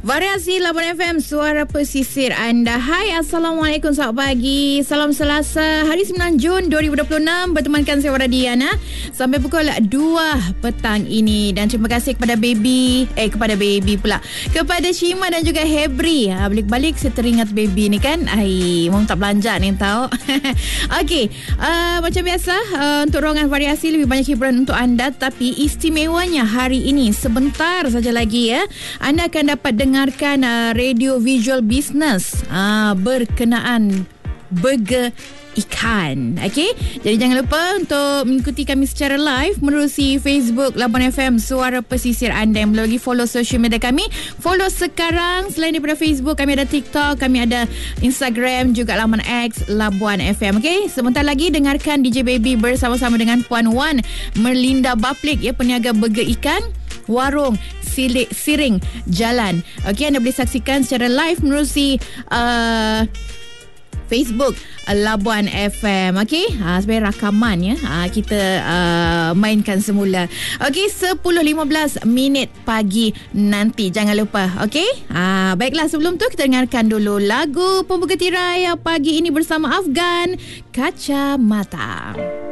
Variasi Labuan FM, suara pesisir anda. Hai, Assalamualaikum, selamat pagi. Salam Selasa, hari 9 Jun 2026. Bertemankan saya Wara Diana sampai pukul 2 petang ini. Dan terima kasih kepada kepada Shima dan juga Hebri. Balik-balik saya teringat baby ni kan. Mau tak belanja ni tahu. Okey, macam biasa, untuk ruangan variasi lebih banyak hiburan untuk anda. Tapi istimewanya hari ini, sebentar saja lagi ya, anda akan dapat dengarkan radio visual business berkenaan burger ikan. Okey, jadi jangan lupa untuk mengikuti kami secara live menerusi Facebook Labuan FM, suara pesisir anda. Yang belum lagi follow social media kami, follow sekarang. Selain daripada Facebook, kami ada TikTok, kami ada Instagram, juga laman X Labuan FM. Okey, sebentar lagi dengarkan DJ Baby bersama-sama dengan Puan Wan Merlinda Baplik, ya, peniaga burger ikan warung Siring Jalan. Okey, anda boleh saksikan secara live menerusi Facebook Labuan FM. Okey, sebagai rakaman ya, kita mainkan semula. Okey, 10.15 minit pagi nanti, jangan lupa. Okey, baiklah, sebelum tu kita dengarkan dulu lagu pembuka tirai pagi ini bersama Afgan, Kacamata.